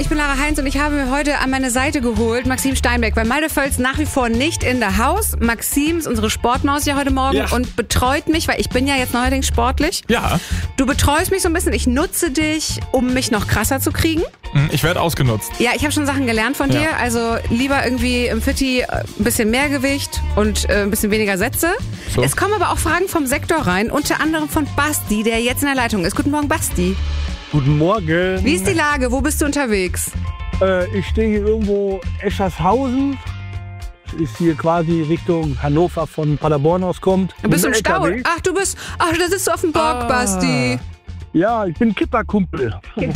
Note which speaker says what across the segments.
Speaker 1: ich bin Lara Heinz und ich habe mir heute an meine Seite geholt Maxim Steinbeck, weil Malte Völz nach wie vor nicht in der Haus. Maxim ist unsere Sportmaus ja heute Morgen und betreut mich, weil ich bin ja jetzt neuerdings sportlich.
Speaker 2: Ja.
Speaker 1: Du betreust mich so ein bisschen, ich nutze dich, um mich noch krasser zu kriegen.
Speaker 2: Ich werde ausgenutzt.
Speaker 1: Ja, ich habe schon Sachen gelernt von dir, also lieber irgendwie im Fitti ein bisschen mehr Gewicht und ein bisschen weniger Sätze.
Speaker 2: So.
Speaker 1: Es kommen aber auch Fragen vom Sektor rein, unter anderem von Basti, der jetzt in der Leitung ist. Guten Morgen, Basti.
Speaker 3: Guten Morgen.
Speaker 1: Wie ist die Lage? Wo bist du unterwegs?
Speaker 3: Ich stehe hier irgendwo Eschershausen. Ist hier quasi Richtung Hannover von Paderborn aus kommt.
Speaker 1: Du bist im
Speaker 3: Mit dem
Speaker 1: Stau.
Speaker 3: LKW.
Speaker 1: Ach, da sitzt du auf dem Bock, Basti.
Speaker 3: Ja, ich bin Kipperkumpel.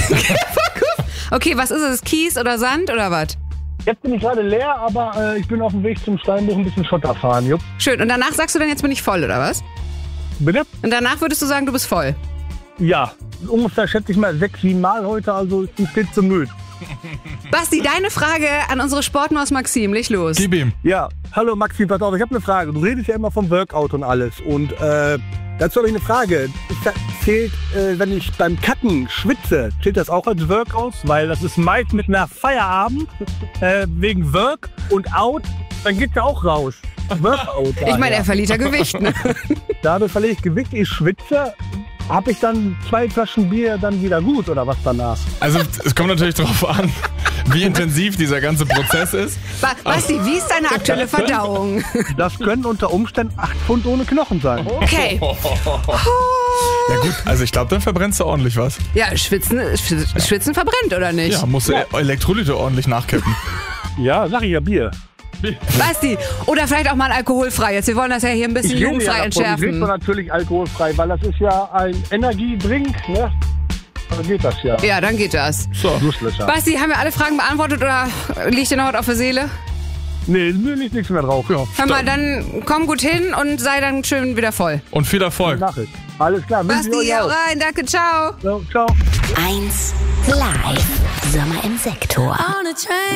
Speaker 1: Okay, was ist es? Kies oder Sand oder was?
Speaker 3: Jetzt bin ich gerade leer, aber ich bin auf dem Weg zum Steinbruch ein bisschen Schotter fahren. Jupp.
Speaker 1: Schön. Und danach sagst du dann, jetzt bin ich voll, oder was?
Speaker 3: Bitte?
Speaker 1: Und danach würdest du sagen, du bist voll.
Speaker 3: Ja, ungefähr schätze ich mal 6-7 Mal heute, also ich bin viel zu müde.
Speaker 1: Basti, deine Frage an unsere Sportmaus Maxim. Leg los.
Speaker 2: Gib ihm.
Speaker 3: Ja, hallo Maxim, pass auf, ich habe eine Frage. Du redest ja immer vom Workout und alles. Und dazu habe ich eine Frage. Zählt, wenn ich beim Kacken schwitze, zählt das auch als Workout? Weil das ist meist mit einer Feierabend wegen Work und Out, dann geht ja auch raus. Workout.
Speaker 1: Ich meine, er verliert ja Gewicht, ne?
Speaker 3: Dadurch verliere ich Gewicht, ich schwitze. Habe ich dann 2 Flaschen Bier dann wieder gut oder was danach?
Speaker 2: Also es kommt natürlich darauf an, wie intensiv dieser ganze Prozess ist.
Speaker 1: Basti, wie ist deine aktuelle Verdauung?
Speaker 3: Das können unter Umständen 8 Pfund ohne Knochen sein.
Speaker 1: Okay.
Speaker 2: Ja gut, also ich glaube, dann verbrennst du ordentlich was.
Speaker 1: Ja, Schwitzen verbrennt, oder nicht?
Speaker 2: Ja, musst du Elektrolyte ordentlich nachkippen.
Speaker 3: Ja, sag ich ja, Bier.
Speaker 1: Basti, oder vielleicht auch mal alkoholfrei. Wir wollen das ja hier ein bisschen jugendfrei
Speaker 3: Ich rede
Speaker 1: entschärfen.
Speaker 3: natürlich alkoholfrei, weil das ist ja ein Energiedrink, ne? Dann geht das ja.
Speaker 1: Ja, dann geht das.
Speaker 2: So.
Speaker 3: Durstlöscher.
Speaker 1: Basti, haben wir alle Fragen beantwortet oder liegt dir noch was auf der Seele?
Speaker 3: Nee, mir liegt nichts mehr drauf. Ja.
Speaker 1: Hör mal, dann komm gut hin und sei dann schön wieder voll.
Speaker 2: Und viel Erfolg.
Speaker 3: Nachricht. Alles klar, wünsche ich
Speaker 1: Basti,
Speaker 3: euch
Speaker 1: hau
Speaker 3: auch.
Speaker 1: rein, danke, ciao.
Speaker 3: So, ciao.
Speaker 4: 1 Live. Sommer im Sektor.